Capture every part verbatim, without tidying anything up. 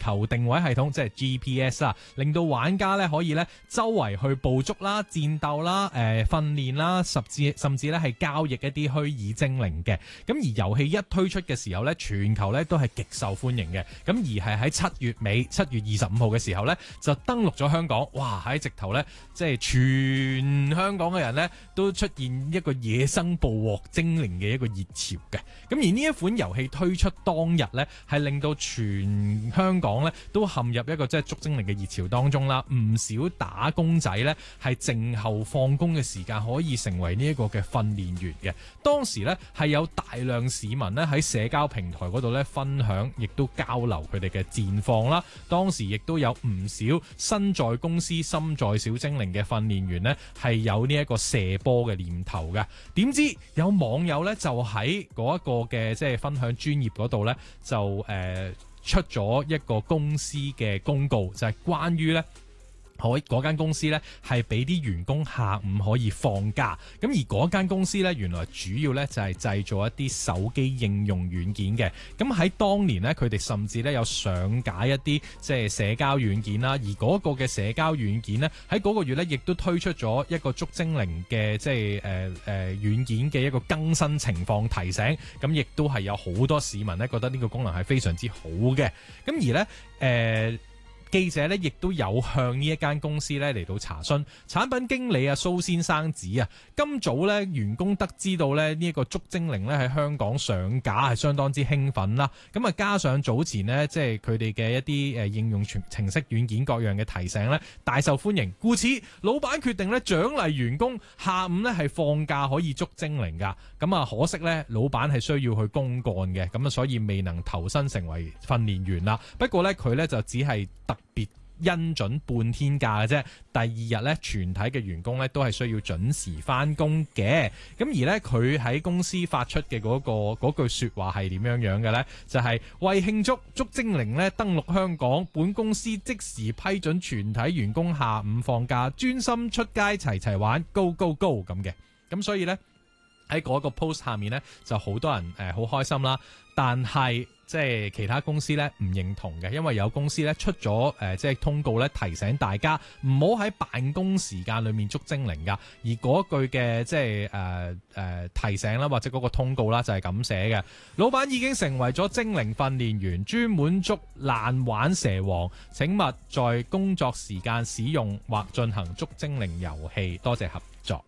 球定位系統，即係 G P S 啊，令到玩家咧可以咧周圍去捕捉啦、戰鬥啦、誒訓練啦，甚至甚至咧係交易一啲虛擬精靈嘅。咁而遊戲一推出嘅時候咧，全球咧都係極受歡迎嘅。咁而係喺七月尾、七月二十五號嘅時候咧，就登陸咗香港。哇！喺直頭咧，即係全香港嘅人咧都出現一個野生捕獲精靈嘅一個熱潮嘅。咁而呢一款遊戲推出當日咧，係令到全香港咧都陷入一個即係捉精靈嘅熱潮當中啦。唔少打工仔咧係靜候放工嘅時間可以成為呢一個嘅訓練員嘅。當時咧係有大量市民咧喺社交平台嗰度咧分享，亦都交流佢哋嘅戰況啦。當時亦都有唔少身在公司心在小精靈嘅訓練員咧係有呢一個射波嘅念頭嘅。點知有網友咧就喺嗰一個嘅即係分享專頁嗰度咧就誒、呃、出咗一個公司嘅公告，就係、是、關於咧可嗰間公司咧係俾啲員工下午可以放假。咁而嗰間公司咧原來主要咧就係製造一啲手機應用軟件嘅。咁喺當年咧佢哋甚至咧有上架一啲即係社交軟件啦。而嗰個嘅社交軟件咧喺嗰個月咧亦都推出咗一個捉精靈嘅即係誒誒軟件嘅一個更新情況提醒。咁亦都係有好多市民咧覺得呢個功能係非常之好嘅。咁而咧誒。呃記者咧亦都有向呢一間公司咧嚟到查詢，產品經理啊蘇先生指啊，今早咧員工得知到咧呢一個捉精靈咧喺香港上架係相當之興奮啦。咁啊加上早前呢，即係佢哋嘅一啲誒應用程式軟件各樣嘅提醒咧大受歡迎，故此老闆決定咧獎勵員工下午咧係放假可以捉精靈噶。咁啊可惜咧老闆係需要去公幹嘅，咁啊所以未能投身成為訓練員啦。不過咧佢咧就只係特別恩准半天假嘅啫，第二日咧全體嘅員工咧都係需要準時翻工嘅。咁而咧佢喺公司發出嘅嗰、嗰個嗰句說話係點樣樣嘅咧？就係、是、為慶祝捉精靈咧登陸香港，本公司即時批准全體員工下午放假，專心出街齊齊玩 ，Go Go Go 咁嘅。咁所以咧喺嗰個 post 下面咧就好多人誒好、呃、開心啦，但係即係其他公司咧唔認同嘅，因為有公司咧出咗誒、呃、即係通告咧提醒大家唔好喺辦公時間裏面捉精靈噶，而嗰句嘅即係誒誒提醒啦或者嗰個通告啦就係咁寫嘅，老闆已經成為咗精靈訓練員，專門捉爛玩蛇王，請勿在工作時間使用或進行捉精靈遊戲，多謝合作。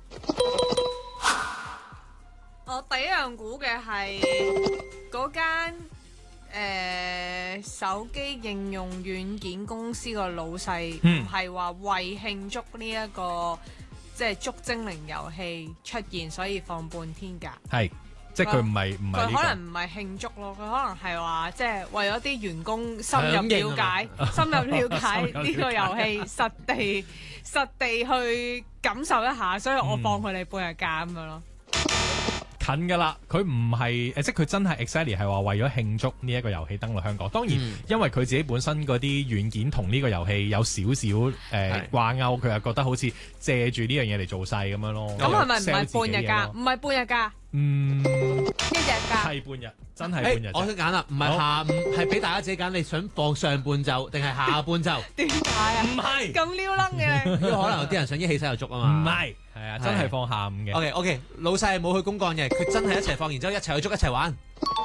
我第一樣估嘅係嗰間誒手機應用軟件公司個老細，唔係話為慶祝呢一個即係捉精靈遊戲出現，所以放半天假。 係，即係佢唔係唔係呢個。 佢可能唔係慶祝咯，佢可能係話即係為咗啲員工深入了解、深入了解呢個遊戲，實地實地去感受一下，所以我放佢哋半日假咁樣咯。 近噶啦，佢唔係誒，即係佢真係 exactly 係話為咗慶祝呢一個遊戲登陸香港。當然，嗯、因為佢自己本身嗰啲軟件同呢個遊戲有少少誒掛鈎，佢又覺得好似借住呢樣嘢嚟做勢咁樣咯。 咁係咪唔係半日假？唔係半日假。嗯，一日假係半日，真係半日、欸。 我想揀啦，唔係下午，係俾大家自己揀，你想放上半晝定係下半晝？ 點解啊？唔係咁撩楞嘅， 因為可能有啲人想一起身就捉啊嘛。 唔係，係啊，真係放下午嘅。 OK OK， 老細冇去公幹嘅，佢真係一齊放，然之後一齊去捉一齊玩。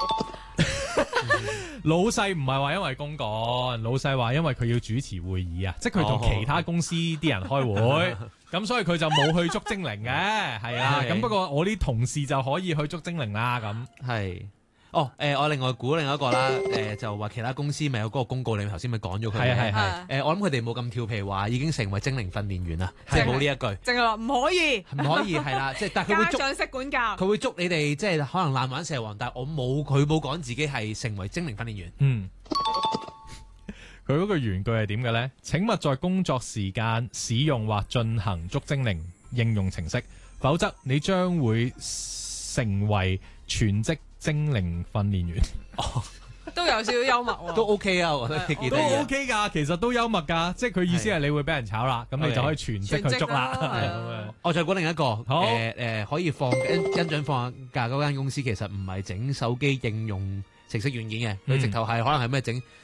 老細唔係話因為公幹，老細話因為佢要主持會議啊，即係佢同其他公司啲人開會，咁、哦、所以佢就冇去捉精靈嘅，係啊，咁不過我啲同事就可以去捉精靈啦，咁係。哦，誒、呃，我另外估另一個啦，誒、呃，就話其他公司咪有嗰個公告，你頭先咪講咗佢， 係係係， 誒，我諗佢哋冇咁調皮話已經成為精靈訓練員啦，即係冇呢一句， 淨係話唔可以， 唔可以係啦，即係但係佢會捉， 家長式管教， 佢會捉你哋，即係可能爛玩蛇王，但係我冇，佢冇講自己係成為精靈訓練員。 嗯，佢嗰個原句係點嘅咧？請勿在工作時間使用或進行捉精靈應用程式，否則你將會成為全職精靈訓練員。哦， 都有少少幽默喎， 都 OK 啊，我覺得幾都 OK 噶，其實都幽默噶，即係佢意思係你會俾人炒啦，咁你就可以全職去捉啦。 係我再講另一個，誒誒、呃、可以放恩恩准放假嗰間公司，其實唔係整手機應用程式軟件嘅，佢、嗯、直頭係可能係咩整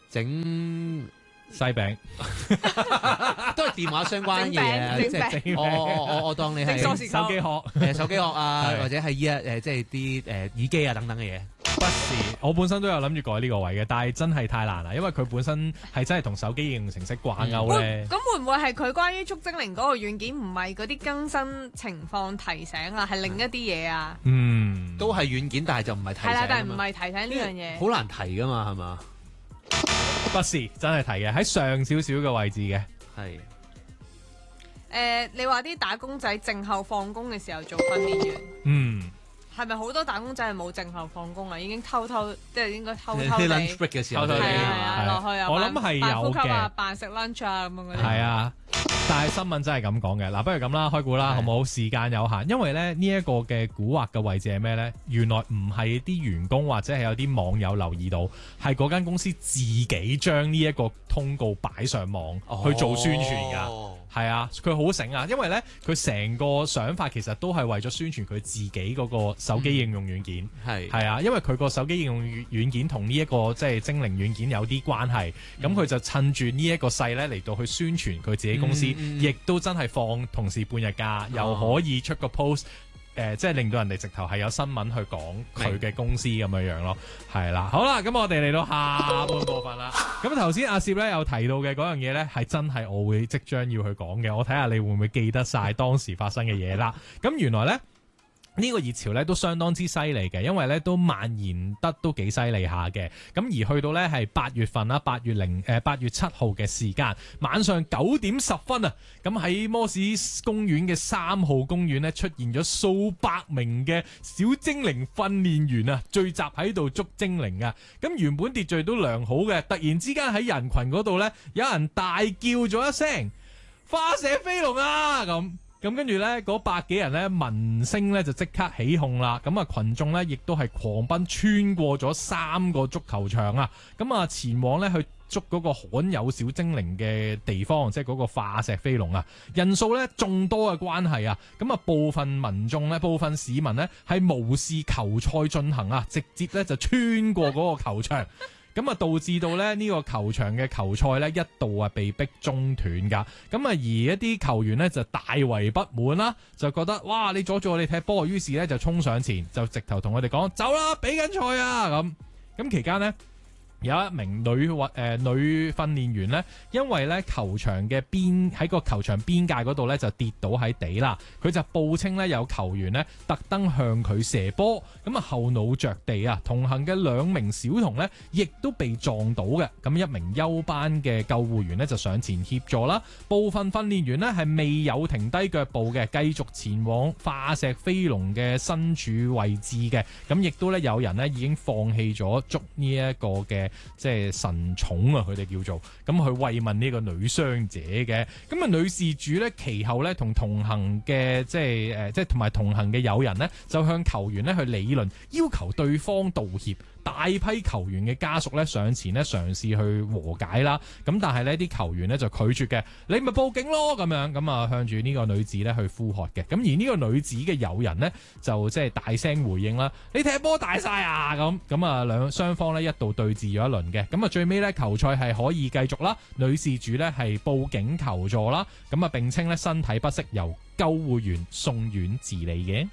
整西餅都係電話相關嘅嘢啊， 整餅即係整餅我我我我當你係整手機殼。 誒手機殼啊， 係或者係依一誒即係啲誒耳機啊等等嘅嘢。 不是，我本身都有諗住改呢個位嘅，但係真係太難啦，因為佢本身係真係同手機應用程式掛鈎咧。 咁會唔會係佢關於捉精靈嗰個軟件唔係嗰啲更新情況提醒啊，係另一啲嘢啊？ 嗯， 都係軟件，但係就唔係提醒係啦， 啊但係唔嘛係提醒呢樣嘢。 好難提噶嘛，係嘛？ 不是，真係提嘅，喺上少少嘅位置嘅。 係誒，你話啲打工仔靜後放工嘅時候做訓練員， 嗯， 係咪好多打工仔係冇靜後放工啊？已經偷偷即係應該偷偷啲地 lunch break 嘅時候偷偷地係啊係係啊落去啊， 我扮諗係有扮呼吸啊， 嘅扮食 lunch 啊咁樣嗰啲。 係啊，但係新聞真係咁講嘅。嗱，不如咁啦，開估啦， 係好冇？時間有限，因為咧呢一個嘅蠱惑嘅位置係咩咧？原來唔係啲員工或者係有啲網友留意到，係嗰間公司自己將呢一個通告擺上網去做宣傳㗎。 哦係啊，佢好醒啊，因為咧佢成個想法其實都係為咗宣傳佢自己嗰個手機應用軟件。 係係啊，因為佢個手機應用軟軟件同呢一個即係精靈軟件有啲關係，咁佢、 嗯就趁住呢一個勢咧嚟到去宣傳佢自己公司，亦、 嗯嗯都真係放同事半日假， 哦又可以出個 post。誒、即係令到人哋直頭係有新聞去講佢嘅公司咁樣樣咯，係啦，好啦，咁我哋嚟到下半部分啦。咁頭先阿攝咧有提到嘅嗰樣嘢咧，係真係我會即將要去講嘅，我睇下你會唔會記得晒當時發生嘅嘢啦。咁原來咧。呢個熱潮咧都相當之犀利嘅，因為咧都蔓延得都幾犀利下嘅。咁而去到咧係八月份啦，八月零誒八月七號嘅時間，晚上九點十分啊，咁喺摩士公園嘅三號公園咧出現咗數百名嘅小精靈訓練員啊，聚集喺度捉精靈啊。咁原本秩序都良好嘅，突然之間喺人群嗰度咧，有人大叫咗一聲花蛇飛龍啊咁。咁跟住咧，嗰百幾人咧，聞聲咧就即刻起哄啦。咁啊，群眾咧亦都係狂奔穿過咗三個足球場啊。咁啊，前往咧去捉嗰個罕有小精靈嘅地方，即係嗰個化石飛龍啊。人數咧眾多嘅關係啊，咁啊部分民眾咧、部分市民咧係無視球賽進行啊，直接咧就穿過嗰個球場。咁啊，導致到咧呢個球場嘅球賽咧一度啊被逼中斷㗎。咁啊，而一啲球員呢就大為不滿啦，就覺得哇你阻住我哋踢波，於是咧就衝上前，就直頭同佢哋講走啦，比緊賽啊咁。咁期間呢，有一名女或誒、呃、女訓練員呢，因為咧球場嘅邊喺個球場邊界嗰度咧就跌倒喺地啦，佢就報稱咧有球員呢特登向佢射波，咁啊後腦着地啊，同行嘅兩名小童呢亦都被撞到嘅，咁一名休班嘅救護員呢就上前協助啦，部分訓練員呢係未有停低腳步嘅，繼續前往化石飛龍嘅身處位置嘅，咁亦都咧有人呢已經放棄咗捉呢一個嘅。即係神寵啊，佢哋叫做咁去慰問呢個女傷者嘅。咁啊，女事主咧其後咧同同行嘅即係誒，即係同埋同行嘅友人呢，就向球員咧去理論，要求對方道歉。大批球員嘅家屬咧上前咧嘗試去和解啦，咁但係呢啲球員咧就拒絕嘅，你咪報警咯咁樣，咁啊向住呢個女子咧去呼喝嘅，咁而呢個女子嘅友人呢，就即係大聲回應啦，你踢波大晒啊咁，咁啊兩雙方咧一度對峙咗一輪嘅，咁啊最尾咧球賽係可以繼續啦，女事主咧係報警求助啦，咁啊並稱咧身體不適由救護員送院治理嘅。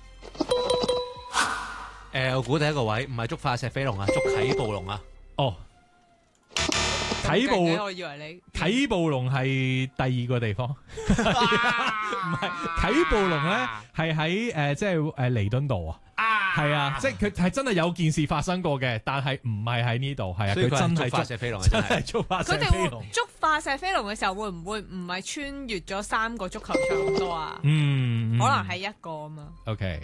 誒、呃，我估第一個位唔係捉化石飛龍啊，捉啟暴龍啊。 哦，啟暴， 我以為你啟暴龍係第二個地方，唔係啟暴龍咧係喺誒即係誒彌敦道啊，係啊，即係佢係真係有件事發生過嘅，但係唔係喺呢度，係啊，佢真係捉化石飛龍啊， 真係捉化石佢哋會飛龍。 捉化石飛龍嘅時候，會唔會唔係穿越咗三個足球場咁多啊？ 嗯， 可能係一個啊嘛。 OK。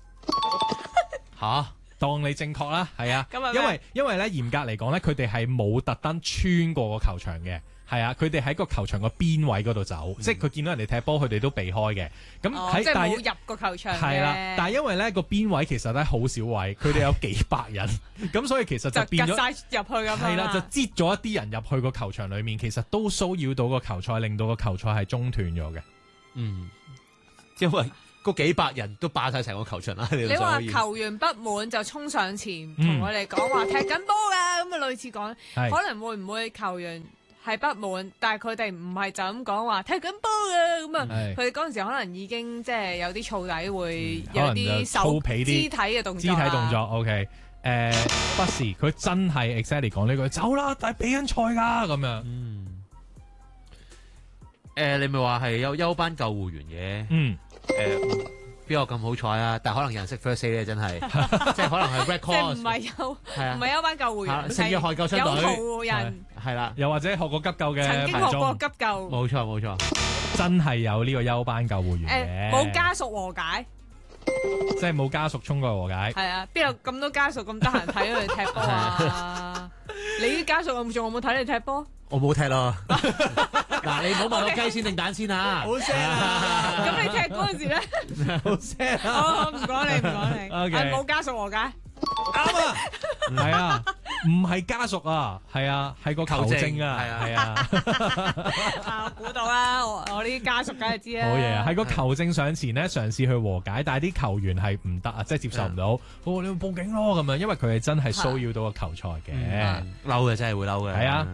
吓， 當你正確啦，係啊， 咁係咩因為因為咧嚴格嚟講咧，佢哋係冇特登穿過個球場嘅，係啊，佢哋喺個球場個邊位嗰度走， 嗯、 即係佢見到人哋踢波，佢哋都避開嘅。咁哦， 喺、 即係但係冇入個球場嘅。 係啦，但係因為咧個邊位其實咧好少位，佢哋有幾百人，咁所以其實就變咗就夾晒入去咁樣。 係啦，就擠咗一啲人入去個球場裡面，其實都騷擾到個球賽，令到個球賽係中斷咗嘅。 嗯，因為嗰幾百人都霸晒成個球場啦。 你話話球員不滿就衝上前嗯同我哋講話踢緊波㗎，咁啊類似講， 係可能會唔會球員係不滿，但係佢哋唔係就咁講話踢緊波嘅，咁啊係佢哋嗰陣時可能已經即係有啲燥底會有可能就啲手粗鄙啲肢體嘅動肢作啊， 體動作 OK。誒、不是，佢真係 exactly 講呢句，走啦，但係比緊賽㗎咁樣。 嗯，誒、你咪話係有休班救護員嘅， 嗯， 誒邊有咁好彩啊？但係可能有人識 first aid 咧，真係，即係可能係 red 即係 cross， 唔係有係啊唔係有班救護員， 聖約翰救傷隊有途人係啦， 又或者學過急救嘅曾經學過民眾， 急救， 冇錯冇錯， 真係有呢個休班救護員嘅， 誒冇家屬和解。 即係冇家屬衝過嚟和解。 係啊，邊有咁多家屬咁得閒睇佢哋踢波啊？你啲家屬有冇仲有冇睇你踢波？ 我冇踢咯。嗱，你唔好問我雞先定蛋先啊！ 好聲啊！ 咁你踢嗰陣時咧？ 好聲啊！ 哦，唔講你，唔講你， OK 係冇家屬和解。 啱啊！係啊，唔係家屬啊，係啊，係個球證啊， 球證係啊。 啊，我估到啦，我我呢啲家屬梗係知啦。 好嘢啊！係個球證上前咧，嘗試去和解，但係啲球員係唔得啊，即係接受唔到。哦，你咪報警咯咁樣，因為佢係真係騷擾到個球賽嘅。 嗯嬲嘅真係會嬲嘅。 係啊。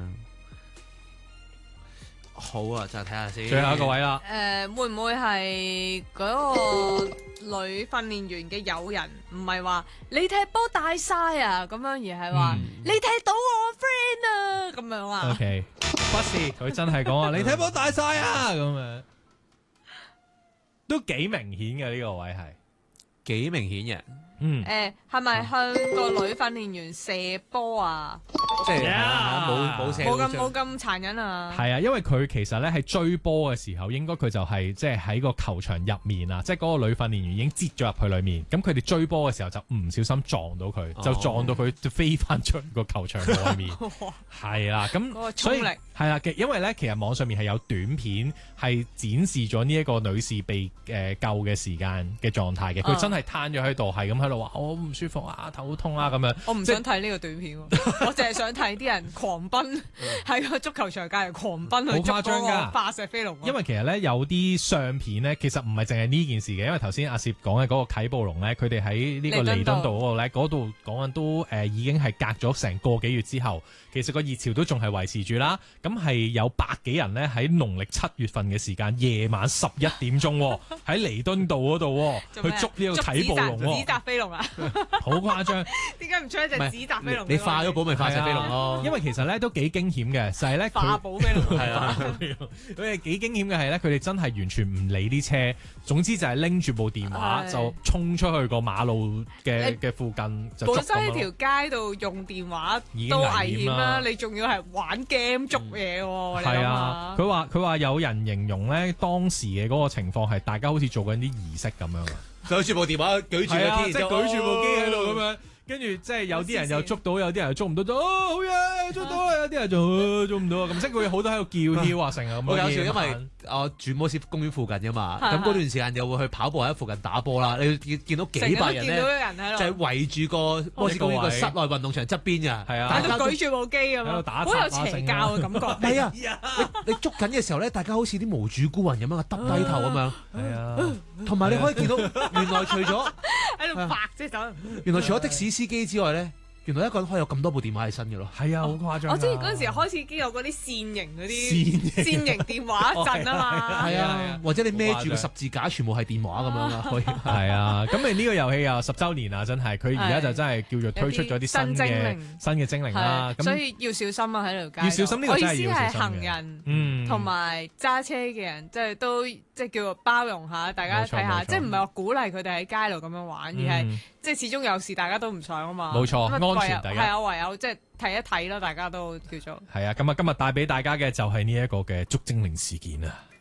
好啊，就睇下先。 最後一個位啦， 誒，會唔會係嗰個女訓練員嘅友人唔係話你踢波大晒啊咁樣，而係話嗯你踢到我 friend 啊咁樣啊？ OK，不是佢真係講話你睇波大晒啊咁樣，都幾明顯嘅呢個位係， 幾明顯嘅， 嗯， 誒，係咪向個女訓練員射波啊？ 即係 Yeah 冇冇射冇到咁冇咁殘忍啊！ 係啊，因為佢其實咧係追波嘅時候，應該佢就係即係喺個球場入面啊，即係嗰個女訓練員已經擠咗入去裏面，咁佢哋追波嘅時候就唔小心撞到佢， 哦就撞到佢飛翻出個球場外面，係啦， 嗰個咁所以衝力係啦，因為咧其實網上面係有短片係展示咗呢一個女士被誒、呃、救嘅時間嘅狀態嘅，佢啊真係攤咗喺度，係咁喺度話我唔舒服啊，頭好痛啊咁樣。 我唔即想睇呢個短片喎，我淨係想睇啲人狂奔喺個足球場隔離狂奔去捉好誇張嗰㗎個化石飛龍啊。 因為其實咧有啲相片咧，其實唔係淨係呢件事嘅，因為頭先阿攝講嘅嗰個啟暴龍咧，佢哋喺呢個彌敦道嗰度咧，嗰度講緊都誒、呃、已經係隔咗成個幾月之後，其實個熱潮都仲係維持住啦。咁係有百幾人咧喺農曆七月份嘅時間夜晚十一點鐘喎喺彌敦道嗰度喎去做咩啊捉呢個啟暴龍捉紙喎， 紮飛龍啊？ 好誇張。 點解唔出一隻唔係紙紮飛龍？ 你化咗寶咪化石飛龍係咯啊，因為其實咧都幾驚險嘅，就係咧佢化寶飛龍係啊， 佢哋幾驚險嘅係咧，佢哋真係完全唔理啲車，總之就係拎住部電話係就衝出去個馬路嘅嘅附近就捉本身喺咁樣咯。 條街度用電話已經都危危險險啦， 啦你仲要係玩 game 捉嘢喎？你諗係啊， 下佢話佢話有人形容咧當時嘅嗰個情況係大家好似做緊啲儀式咁樣啊， 舉住部電話舉住係啊， 個天， 即係舉住部機喺度咁樣。跟住即係有啲人又捉到，有啲人又捉唔到，就哦好嘢捉到啊！有啲人就、哦、捉唔到啊！咁即係佢好多喺度叫囂啊，成日咁好搞笑， 夜因為晚我住摩斯公園附近噶嘛， 係咁嗰段時間又會去跑步喺附近打波啦。你見見到幾百人成日都見到咧， 人喺度， 就係圍住個摩斯公園個室內運動場側邊㗎。 係啊但係都大家都舉住部機咁樣， 喺度打好有雜啊邪教嘅感覺。 係啊，你你捉緊嘅時候咧，大家好似啲無主孤魂咁樣耷低頭咁樣， 係啊， 同埋你可以見到原來除咗喺度拍隻手。 原來除咗的士司機之外咧，原來一個人可以有咁多部電話喺身嘅咯。 係啊，好誇張啊。 我知嗰陣時開始已經有嗰啲線型嗰啲線線型電話陣啊嘛。 係係啊啊，或者你孭住個十字架，全部係電話咁樣啦，可以。 係啊，咁你呢個遊戲又十週年啦，真係佢而家就真係叫做推出咗啲新有啲新精嘅靈新嘅精靈啦。 係，所咁以要小心啊！喺條街度要小心呢個我意真係思係要小心嘅行人。 嗯， 同埋揸車嘅人，即係都即係叫做包容下，大家睇下， 冇錯冇錯即係唔係話鼓勵佢哋喺街度咁樣玩，而係嗯即係始終有事大家都唔想啊嘛。 冇錯咁啊安全第一唯有係啊，唯有即係睇一睇咯，大家都叫做。 係啊，咁啊今日帶俾大家嘅就係呢一個嘅捉精靈事件啊。